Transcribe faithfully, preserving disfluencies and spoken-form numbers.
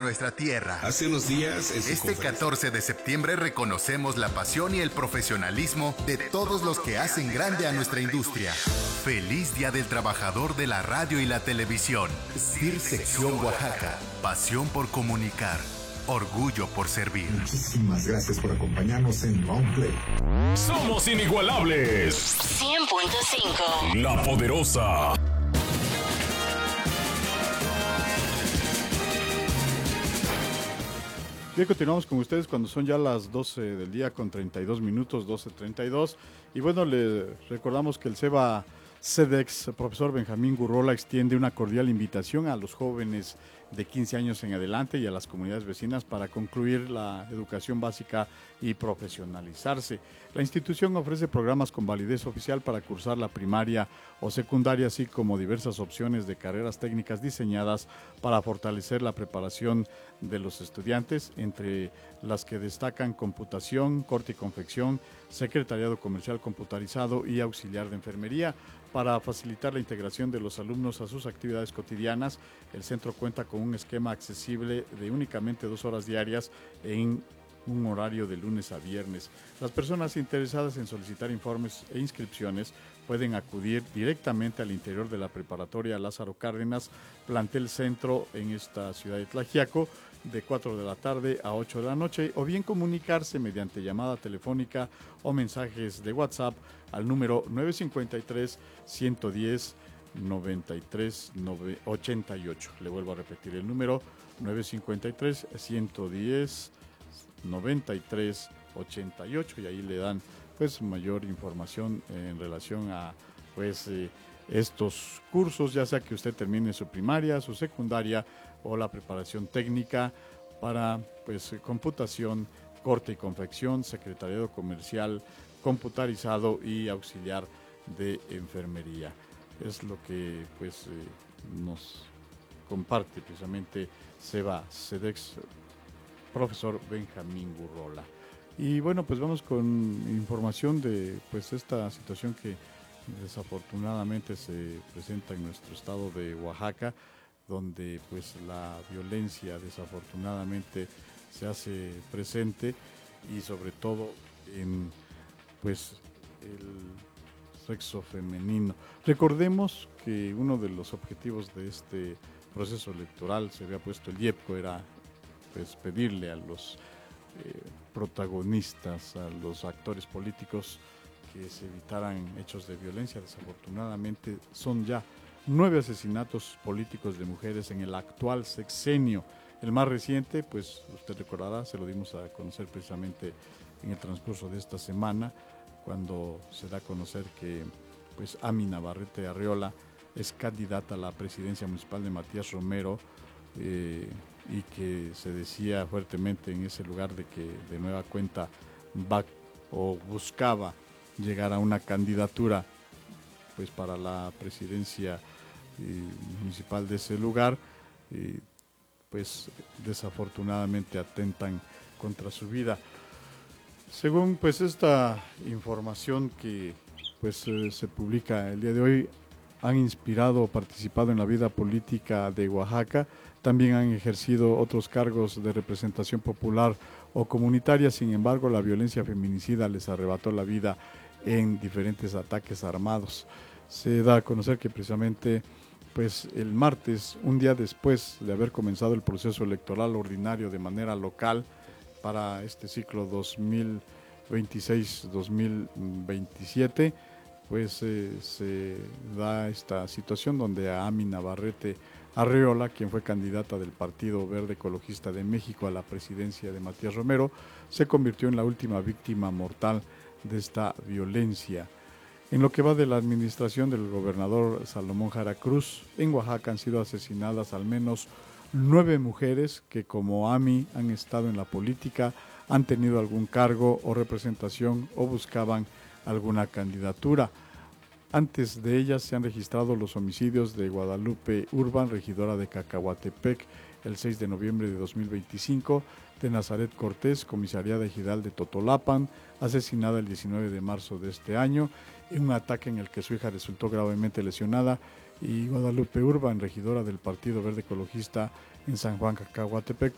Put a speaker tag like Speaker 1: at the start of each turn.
Speaker 1: nuestra tierra.
Speaker 2: Hace unos días... En
Speaker 1: este catorce de septiembre reconocemos la pasión y el profesionalismo de todos los que hacen grande a nuestra industria. Feliz Día del Trabajador de la Radio y la Televisión. S I R Sección Oaxaca. Pasión por comunicar. Orgullo por servir.
Speaker 3: Muchísimas gracias por acompañarnos en Long Play.
Speaker 4: Somos inigualables.
Speaker 5: cien punto cinco.
Speaker 4: La Poderosa.
Speaker 6: Bien, continuamos con ustedes cuando son ya las doce del día con treinta y dos minutos, doce treinta y dos. Y bueno, le recordamos que el SEBA CEDEX, profesor Benjamín Gurrola, extiende una cordial invitación a los jóvenes de quince años en adelante y a las comunidades vecinas para concluir la educación básica y profesionalizarse. La institución ofrece programas con validez oficial para cursar la primaria o secundaria, así como diversas opciones de carreras técnicas diseñadas para fortalecer la preparación de los estudiantes, entre las que destacan computación, corte y confección, secretariado comercial computarizado y auxiliar de enfermería. Para facilitar la integración de los alumnos a sus actividades cotidianas, el centro cuenta con un esquema accesible de únicamente dos horas diarias en un horario de lunes a viernes. Las personas interesadas en solicitar informes e inscripciones pueden acudir directamente al interior de la preparatoria Lázaro Cárdenas, plantel centro en esta ciudad de Tlaxiaco, de cuatro de la tarde a ocho de la noche, o bien comunicarse mediante llamada telefónica o mensajes de WhatsApp al número nueve cinco tres, uno uno cero, nueve tres ochenta y ocho. Le vuelvo a repetir el número nueve cinco tres, uno uno cero, nueve tres ochenta y ocho, y ahí le dan pues mayor información en relación a pues eh, estos cursos, ya sea que usted termine su primaria, su secundaria o la preparación técnica para pues computación, corte y confección, secretariado comercial, computarizado y auxiliar de enfermería. Es lo que pues eh, nos comparte precisamente SEBA CEDEX, profesor Benjamín Gurrola. Y bueno, pues vamos con información de pues esta situación que desafortunadamente se presenta en nuestro estado de Oaxaca, donde pues la violencia desafortunadamente se hace presente, y sobre todo en pues el sexo femenino. Recordemos que uno de los objetivos de este proceso electoral, se había puesto el IEPCO, era pues pedirle a los eh, protagonistas, a los actores políticos, que se evitaran hechos de violencia. Desafortunadamente son ya nueve asesinatos políticos de mujeres en el actual sexenio. El más reciente, pues usted recordará, se lo dimos a conocer precisamente en el transcurso de esta semana, cuando se da a conocer que pues Ami Navarrete Arriola es candidata a la presidencia municipal de Matías Romero, eh, y que se decía fuertemente en ese lugar de que de nueva cuenta va o buscaba llegar a una candidatura pues para la presidencia eh, municipal de ese lugar. Eh, pues desafortunadamente atentan contra su vida. Según pues esta información que pues eh, se publica el día de hoy, han inspirado o participado en la vida política de Oaxaca, también han ejercido otros cargos de representación popular o comunitaria. Sin embargo, la violencia feminicida les arrebató la vida en diferentes ataques armados. Se da a conocer que precisamente pues el martes, un día después de haber comenzado el proceso electoral ordinario de manera local para este ciclo dos mil veintiséis dos mil veintisiete, pues eh, se da esta situación donde a Ami Navarrete Arriola, quien fue candidata del Partido Verde Ecologista de México a la presidencia de Matías Romero, se convirtió en la última víctima mortal de esta violencia. En lo que va de la administración del gobernador Salomón Jara Cruz, en Oaxaca han sido asesinadas al menos nueve mujeres que, como Ami, han estado en la política, han tenido algún cargo o representación o buscaban alguna candidatura. Antes de ellas se han registrado los homicidios de Guadalupe Urban, regidora de Cacahuatepec, el seis de noviembre de dos mil veinticinco, de Nazaret Cortés, comisariada ejidal de Totolapan, asesinada el diecinueve de marzo de este año, en un ataque en el que su hija resultó gravemente lesionada, y Guadalupe Urban, regidora del Partido Verde Ecologista en San Juan Cacahuatepec,